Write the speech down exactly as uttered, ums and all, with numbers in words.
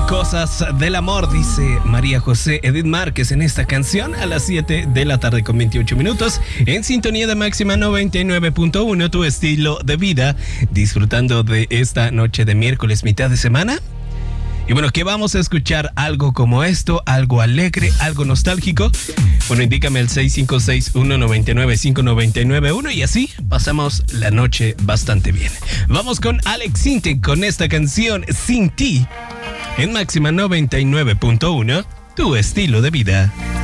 Cosas del amor, dice María José Edith Márquez en esta canción a las siete de la tarde con veintiocho minutos en sintonía de Máxima noventa y nueve punto uno, tu estilo de vida, disfrutando de esta noche de miércoles, mitad de semana. Y bueno, ¿qué vamos a escuchar? Algo como esto, algo alegre, algo nostálgico. Bueno, indícame el seis cinco seis, uno nueve nueve, cinco nueve nueve uno y así pasamos la noche bastante bien. Vamos con Alex Sintek con esta canción Sin Ti en Máxima noventa y nueve punto uno, tu estilo de vida.